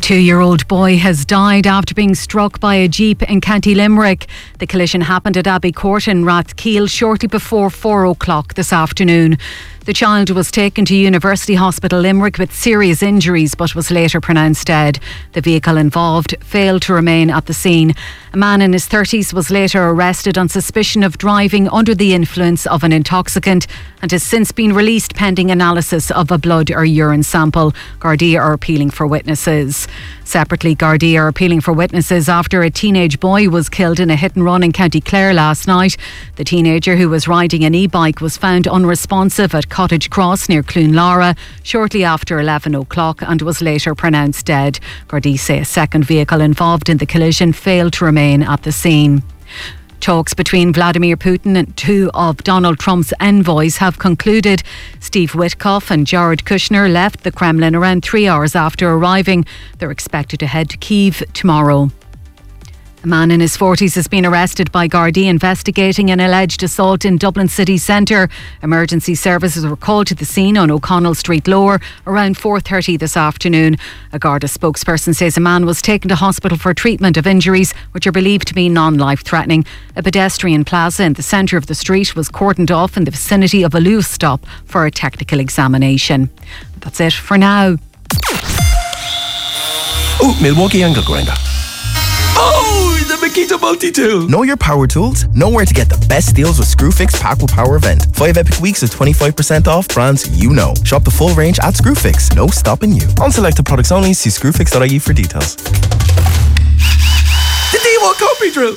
2-year-old boy has died after being struck by a jeep in County Limerick. The collision happened at Abbey Court in Rathkeil shortly before 4 o'clock this afternoon. The child was taken to University Hospital Limerick with serious injuries but was later pronounced dead. The vehicle involved failed to remain at the scene. A man in his 30s was later arrested on suspicion of driving under the influence of an intoxicant and has since been released pending analysis of a blood or urine sample. Gardaí are appealing for witnesses. Separately, Gardaí are appealing for witnesses after a teenage boy was killed in a hit and run in County Clare last night. The teenager, who was riding an e-bike, was found unresponsive at Cottage Cross near Cloonlara shortly after 11 o'clock and was later pronounced dead. Gardaí say a second vehicle involved in the collision failed to remain at the scene. Talks between Vladimir Putin and two of Donald Trump's envoys have concluded. Steve Witkoff and Jared Kushner left the Kremlin around 3 hours after arriving. They're expected to head to Kyiv tomorrow. A man in his 40s has been arrested by Gardaí investigating an alleged assault in Dublin city centre. Emergency services were called to the scene on O'Connell Street Lower around 4:30 this afternoon. A Garda spokesperson says a man was taken to hospital for treatment of injuries which are believed to be non-life threatening. A pedestrian plaza in the centre of the street was cordoned off in the vicinity of a Luas stop for a technical examination. That's it for now. Oh, Milwaukee angle grinder. Oh, the Makita multi-tool. Know your power tools? Know where to get the best deals with Screwfix Pack with Power event. 5 epic weeks of 25% off brands you know. Shop the full range at Screwfix. No stopping you. On selected products only. See screwfix.ie for details. The D1 copy drill.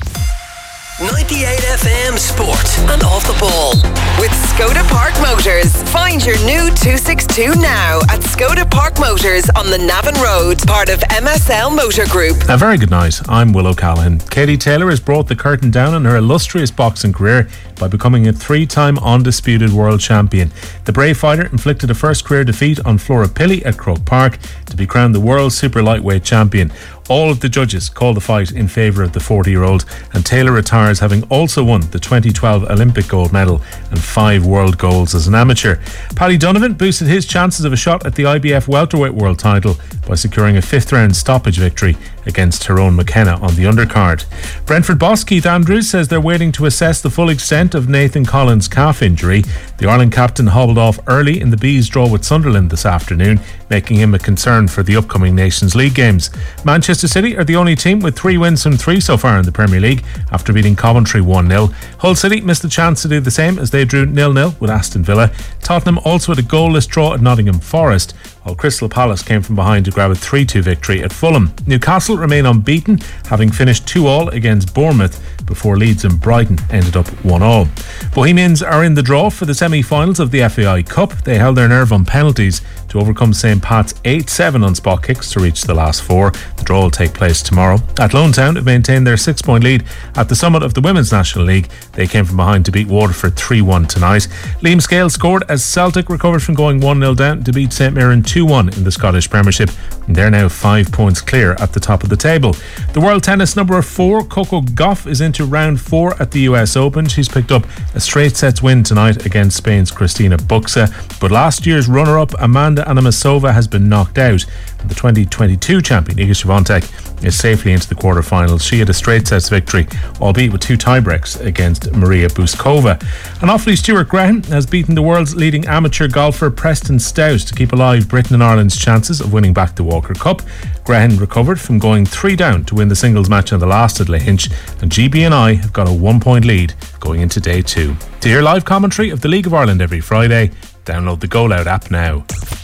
98 FM Sport and Off the Ball with Skoda Park Motors. Find your new 262 now at Skoda Park Motors on the Navan Road, part of MSL Motor Group. A very good night. I'm Will O'Callaghan. Katie Taylor has brought the curtain down on her illustrious boxing career by becoming a 3-time undisputed world champion. The brave fighter inflicted a first career defeat on Flora Pilley at Croke Park to be crowned the world super lightweight champion. All of the judges called the fight in favour of the 40-year-old, and Taylor retires having also won the 2012 Olympic gold medal and 5 world golds as an amateur. Paddy Donovan boosted his chances of a shot at the IBF welterweight world title by securing a 5th round stoppage victory against Tyrone McKenna on the undercard. Brentford boss Keith Andrews says they're waiting to assess the full extent of Nathan Collins' calf injury. The Ireland captain hobbled off early in the Bees' draw with Sunderland this afternoon, making him a concern for the upcoming Nations League games. Manchester City are the only team with 3 wins from 3 so far in the Premier League after beating Coventry 1-0. Hull City missed the chance to do the same as they drew 0-0 with Aston Villa. Tottenham also had a goalless draw at Nottingham Forest, while Crystal Palace came from behind to grab a 3-2 victory at Fulham. Newcastle remain unbeaten, having finished 2-2 against Bournemouth before Leeds and Brighton ended up 1-1. Bohemians are in the draw for the semi-finals of the FAI Cup. They held their nerve on penalties to overcome St. Pat's 8-7 on spot kicks to reach the last 4. The draw will take place tomorrow. Athlone Town have maintained their 6-point lead at the summit of the Women's National League. They came from behind to beat Waterford 3-1 tonight. Liam Scales scored as Celtic recovered from going 1-0 down to beat St Mirren 2-1 in the Scottish Premiership, and they're now 5 points clear at the top of the table. The world tennis number 4, Coco Gauff, is into round 4 at the US Open. She's picked up a straight sets win tonight against Spain's Cristina Buxa, but last year's runner-up Amanda Anamasova has been knocked out, and the 2022 champion Iga Swiatek is safely into the quarterfinals. She had a straight sets victory, albeit with 2 tiebreaks against Maria Buskova. And Offaly Stuart Graham has beaten the world's leading amateur golfer Preston Stout to keep alive Britain and Ireland's chances of winning back the Walker Cup. Graham recovered from going 3 down to win the singles match on the last at Lahinch, and GB&I have got a 1-point lead going into day 2. To hear live commentary of the League of Ireland every Friday, download the Go Loud app now.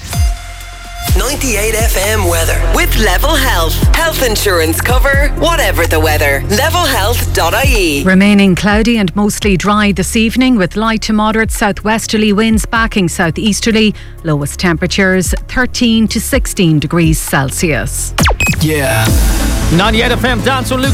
98 FM weather with Level Health. Health insurance cover, whatever the weather. Levelhealth.ie. Remaining cloudy and mostly dry this evening with light to moderate southwesterly winds backing southeasterly. Lowest temperatures 13 to 16 degrees Celsius. Yeah. 98 FM dance on Luke.